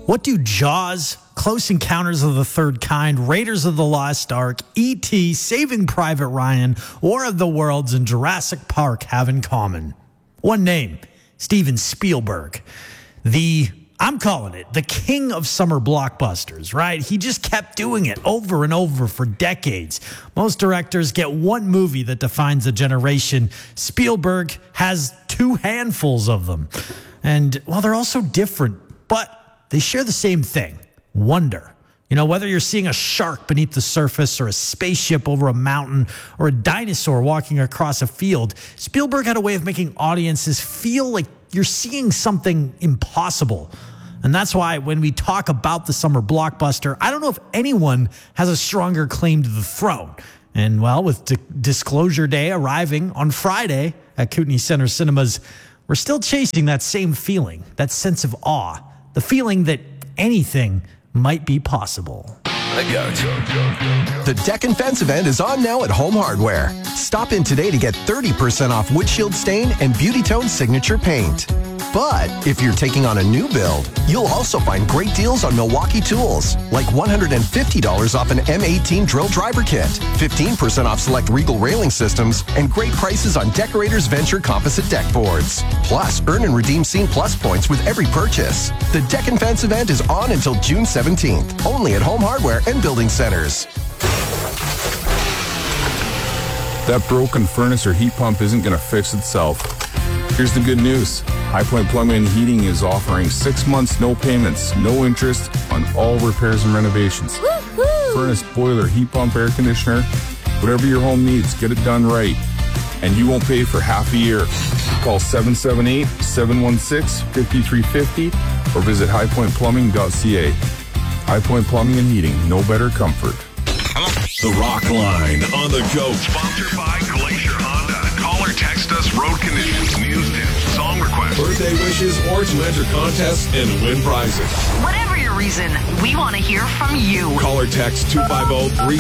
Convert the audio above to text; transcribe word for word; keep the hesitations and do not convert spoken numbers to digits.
What do Jaws, Close Encounters of the Third Kind, Raiders of the Lost Ark, E T, Saving Private Ryan, War of the Worlds, and Jurassic Park have in common? One name, Steven Spielberg. The, I'm calling it, the king of summer blockbusters, right? He just kept doing it over and over for decades. Most directors get one movie that defines a generation. Spielberg has two handfuls of them. And, well, they're all so different, but they share the same thing, wonder. You know, whether you're seeing a shark beneath the surface or a spaceship over a mountain or a dinosaur walking across a field, Spielberg had a way of making audiences feel like you're seeing something impossible. And that's why when we talk about the summer blockbuster, I don't know if anyone has a stronger claim to the throne. And, well, with D- Disclosure Day arriving on Friday at Kootenai Center Cinemas, we're still chasing that same feeling, that sense of awe. The feeling that anything might be possible. The go-to. The Deck and Fence event is on now at Home Hardware. Stop in today to get thirty percent off windshield stain and Beauty Tone signature paint. But if you're taking on a new build, you'll also find great deals on Milwaukee tools, like one hundred fifty dollars off an M eighteen drill driver kit, fifteen percent off select Regal railing systems, and great prices on Decorators Venture composite deck boards. Plus, earn and redeem Scene Plus points with every purchase. The Deck and Fence event is on until June seventeenth, only at Home Hardware and Building Centers. That broken furnace or heat pump isn't going to fix itself. Here's the good news. High Point Plumbing and Heating is offering six months, no payments, no interest on all repairs and renovations. Woo-hoo! Furnace, boiler, heat pump, air conditioner, whatever your home needs, get it done right. And you won't pay for half a year. Call seven seven eight, seven one six, five three five zero or visit high point plumbing dot c a. High Point Plumbing and Heating, no better comfort. The Rock Line on the go. Sponsored by Glacier Honda. Call or text us road conditions, news, tips, song requests, birthday wishes, or to enter contests and win prizes. Whatever your reason, we want to hear from you. Call or text two five zero, three